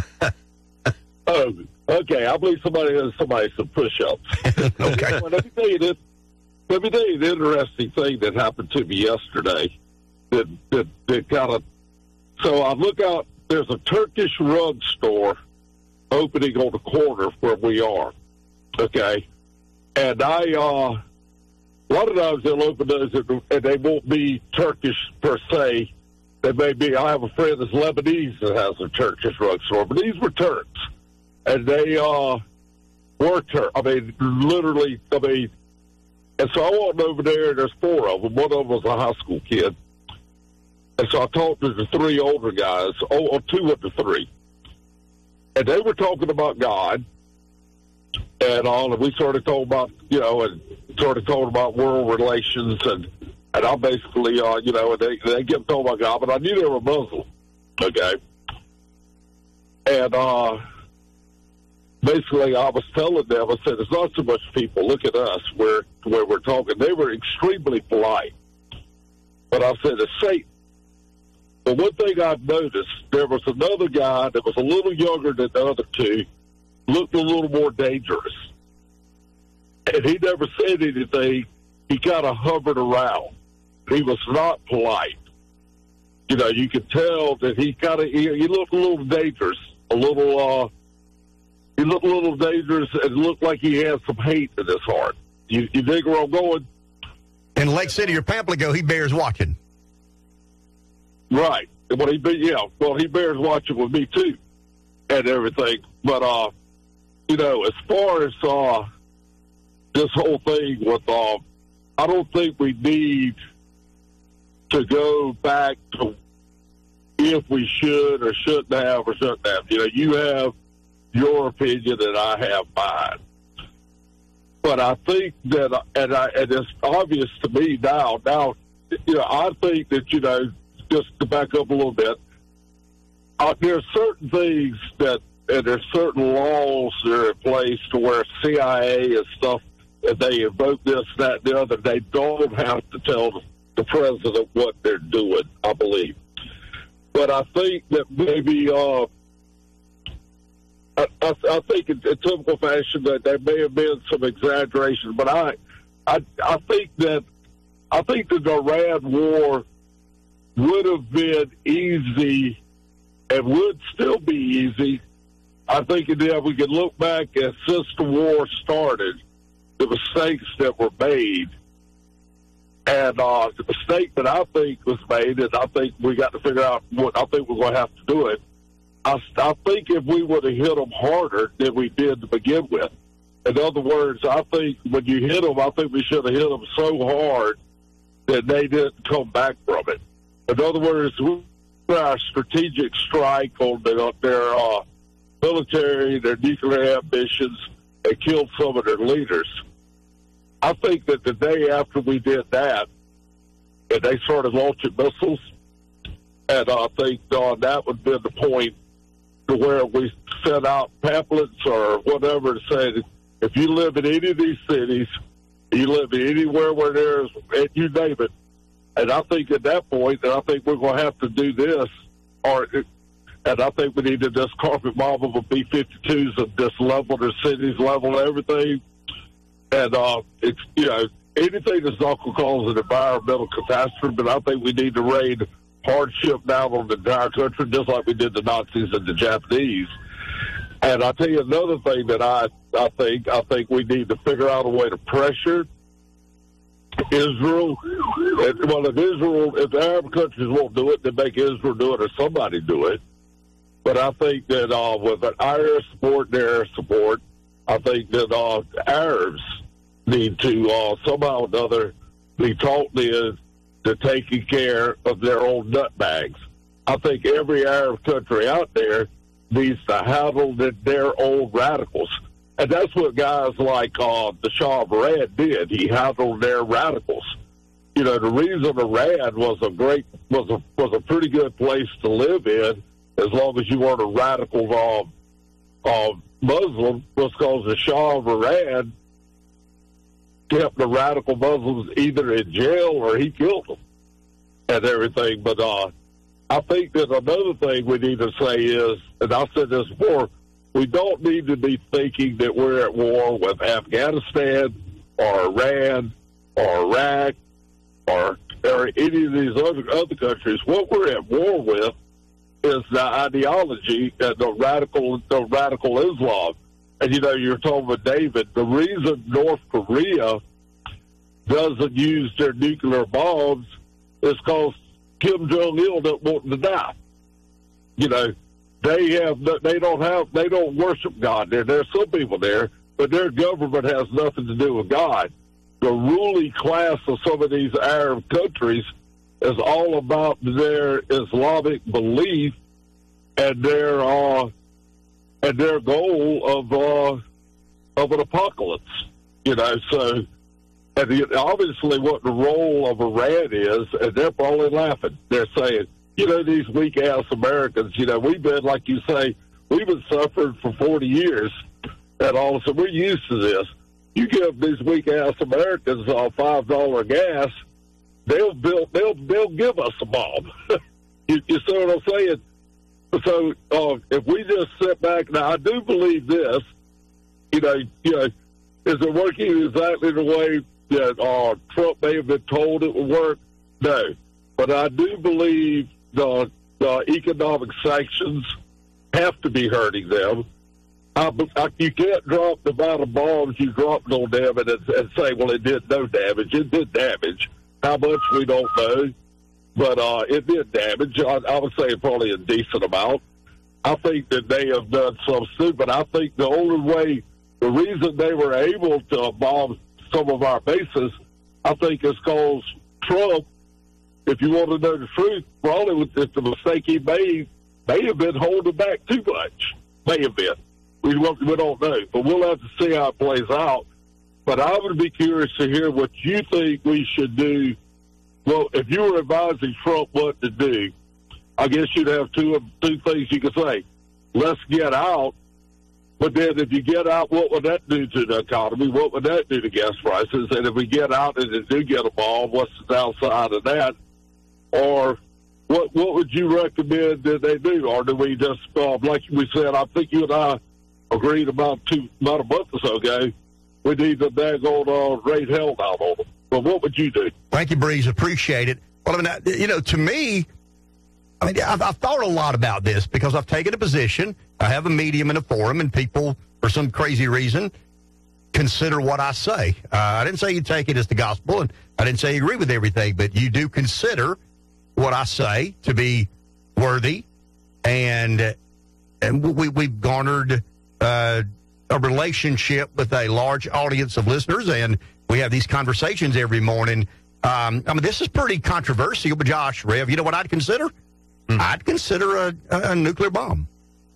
Oh, okay. I believe somebody has somebody some push-ups. Okay. Well, let me tell you this. Let me tell you the interesting thing that happened to me yesterday. That that, that kind of. So I look out. There's a Turkish rug store opening on the corner where we are. Okay, and I. uh A lot of times they'll open those and they won't be Turkish per se. They may be. I have a friend that's Lebanese that has a Turkish rug store, but these were Turks. And they uh, were Turk. I mean, literally, I mean, and so I walked over there, and there's four of them. One of them was a high school kid. And so I talked to the three older guys, oh, or two of the three. And they were talking about God and all, and we started talking about, you know, and started talking about world relations, and, and I basically, uh, you know, and they, they kept talking about God, but I knew they were Muslim, okay? And, uh... basically, I was telling them, I said, it's not so much people. Look at us, where, where we're talking. They were extremely polite. But I said, it's Satan. But one thing I've noticed, there was another guy that was a little younger than the other two, looked a little more dangerous. And he never said anything. He kind of hovered around. He was not polite. You know, you could tell that he kind of, he, he looked a little dangerous, a little, uh, He looked a little dangerous and looked like he had some hate in his heart. You, you dig where I'm going? In Lake City or Pamplico, he bears watching. Right. Well, he, yeah, well, he bears watching with me, too, and everything. But, uh, you know, as far as uh, this whole thing with, uh, I don't think we need to go back to if we should or shouldn't have or shouldn't have. You know, you have your opinion and I have mine. But I think that, and, I, and it's obvious to me now, now, you know, I think that, you know, just to back up a little bit, uh, there are certain things that, and there's certain laws that are in place to where C I A and stuff, and they invoke this, that, and the other, they don't have to tell the president what they're doing, I believe. But I think that maybe, uh, I, I, I think in, in typical fashion that there may have been some exaggeration, but I, I, I think that I think the Iran war would have been easy and would still be easy. I think that we can look back at since the war started, the mistakes that were made, and uh, the mistake that I think was made, and I think we got to figure out what I think we're going to have to do it. I, I think if we would have hit them harder than we did to begin with. In other words, I think when you hit them, I think we should have hit them so hard that they didn't come back from it. In other words, we our strategic strike on the, their uh, military, their nuclear ambitions, and killed some of their leaders. I think that the day after we did that, and they started launching missiles, and I think uh, that would have been the point to where we sent out pamphlets or whatever to say, if you live in any of these cities, you live anywhere where there's, and you name it, and I think at that point, that I think we're going to have to do this, or and I think we need to just carpet bomb them with B fifty-twos and just level their cities, level everything. And uh, it's, you know, anything that's not going to cause an environmental catastrophe, but I think we need to rain hardship down on the entire country, just like we did the Nazis and the Japanese. And I'll tell you another thing that I, I think, I think we need to figure out a way to pressure Israel. Well, if Israel, if the Arab countries won't do it, then make Israel do it or somebody do it. But I think that uh, with our air support and their support, I think that uh, Arabs need to uh, somehow or another be taught in to taking care of their own nutbags. I think every Arab country out there needs to handle the, their own radicals. And that's what guys like uh, the Shah of Iran did. He handled their radicals. You know, the reason Iran was a great, was a, was a pretty good place to live in, as long as you weren't a radical uh, uh, Muslim, was because the Shah of Iran kept the radical Muslims either in jail or he killed them and everything. But uh, I think that another thing we need to say is, and I've said this before, we don't need to be thinking that we're at war with Afghanistan or Iran or Iraq or, or any of these other, other countries. What we're at war with is the ideology and the radical, the radical Islam. And, you know, you're talking about David, the reason North Korea doesn't use their nuclear bombs is because Kim Jong-il doesn't want them to die. You know, they have, they don't have, they don't worship God there. There are some people there, but their government has nothing to do with God. The ruling class of some of these Arab countries is all about their Islamic belief and their uh, and their goal of uh, of an apocalypse. You know, so and the, obviously what the role of Iran is, and they're probably laughing. They're saying, you know, these weak ass Americans. You know, we've been, like you say, we've been suffering for forty years, and all of a sudden we're used to this. You give these weak ass Americans uh, five dollar gas. They'll build. They'll they'll give us a bomb. you, you see what I'm saying? So uh, if we just sit back now, I do believe this. You know, you know, is it working exactly the way that uh, Trump may have been told it would work? No, but I do believe the the economic sanctions have to be hurting them. I, I, you can't drop the amount of bombs you dropped on them and, and say, well, it did no damage. It did damage. How much, we don't know, but uh, it did damage. I, I would say probably a decent amount. I think that they have done some stupid. I think the only way, the reason they were able to bomb some of our bases, I think is because Trump, if you want to know the truth, probably with the, the mistake he made, may have been holding back too much. May have been. We, we don't know, but we'll have to see how it plays out. But I would be curious to hear what you think we should do. Well, if you were advising Trump what to do, I guess you'd have two two things you could say. Let's get out. But then if you get out, what would that do to the economy? What would that do to gas prices? And if we get out and they do get a bomb, what's the downside of that? Or what what would you recommend that they do? Or do we just, uh, like we said, I think you and I agreed about two about a month or so ago, we need to daggone uh, rate hell down on them. But what would you do? Thank you, Breeze. Appreciate it. Well, I mean, you know, to me, I mean, I've, I've thought a lot about this because I've taken a position. I have a medium and a forum, and people, for some crazy reason, consider what I say. Uh, I didn't say you take it as the gospel, and I didn't say you agree with everything, but you do consider what I say to be worthy, and and we, we've garnered uh, a relationship with a large audience of listeners, and we have these conversations every morning. Um, I mean, this is pretty controversial, but Josh, Rev, you know what I'd consider? Mm-hmm. I'd consider a, a nuclear bomb.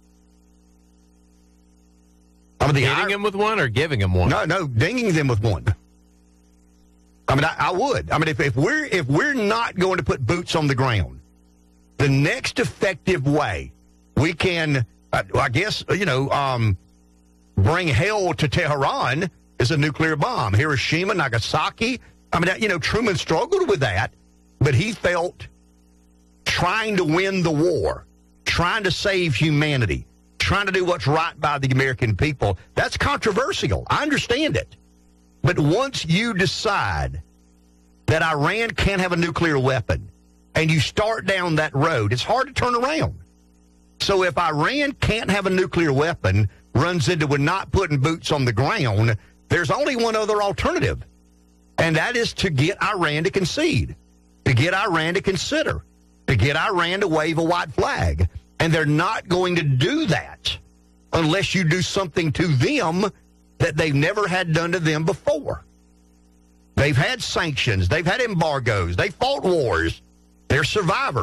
I mean, the Hitting him with one or giving him one? No, no, dinging them with one. I mean, I, I would. I mean, if, if we're if we're not going to put boots on the ground, the next effective way we can, I, I guess, you know, um, bring hell to Tehran is a nuclear bomb. Hiroshima, Nagasaki. I mean, you know, Truman struggled with that, but he felt trying to win the war, trying to save humanity, trying to do what's right by the American people, that's controversial. I understand it. But once you decide that Iran can't have a nuclear weapon and you start down that road, it's hard to turn around. So if Iran can't have a nuclear weapon, runs into we're not putting boots on the ground, there's only one other alternative, and that is to get Iran to concede, to get Iran to consider, to get Iran to wave a white flag. And they're not going to do that unless you do something to them that they've never had done to them before. They've had sanctions. They've had embargoes. They fought wars. They're survivors.